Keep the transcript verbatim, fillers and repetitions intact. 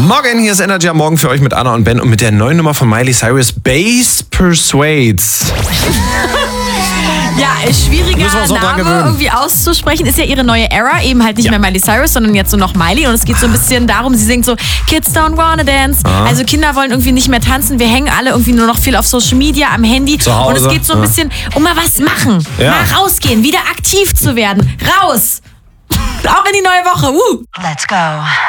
Morgen, hier ist Energy am Morgen für euch mit Anna und Ben und mit der neuen Nummer von Miley Cyrus, Bass Persuades. Ja, schwieriger Name irgendwie auszusprechen. Ist ja ihre neue Era, eben halt nicht ja. mehr Miley Cyrus, sondern jetzt so noch Miley. Und es geht so ein bisschen darum, sie singt so, Kids don't wanna dance. Ah. Also Kinder wollen irgendwie nicht mehr tanzen. Wir hängen alle irgendwie nur noch viel auf Social Media, am Handy. Zu Hause. Und es geht so ein bisschen um mal was machen. Ja. Mal rausgehen, wieder aktiv zu werden. Raus! Auch in die neue Woche. Uh. Let's go.